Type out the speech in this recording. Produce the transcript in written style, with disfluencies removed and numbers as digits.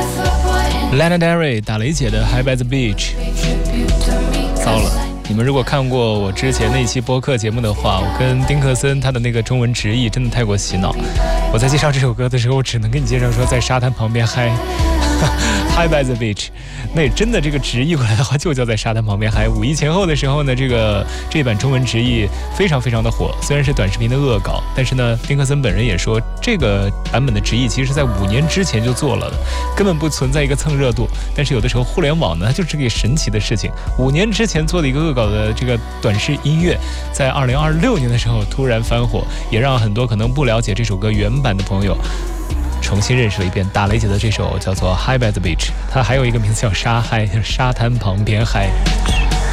Lana Del Rey 打雷姐的 High by the Beach。 糟了，你们如果看过我之前那一期播客节目的话，我跟丁克森他的那个中文直译真的太过洗脑。我在介绍这首歌的时候，我只能跟你介绍说在沙滩旁边嗨High by the Beach， 那真的这个直译过来的话就叫在沙滩旁边嗨。五一前后的时候呢，这版中文直译非常非常的火，虽然是短视频的恶搞，但是呢，丁克森本人也说这个版本的直译其实在5年之前就做了的，根本不存在一个蹭热度。但是有的时候互联网呢，它就是个神奇的事情。5年之前做的一个恶搞的这个短视音乐，在2026年的时候突然翻火，也让很多可能不了解这首歌原版的朋友重新认识了一遍打雷姐的这首叫做 High by the Beach， 它还有一个名字叫沙滩旁边嗨。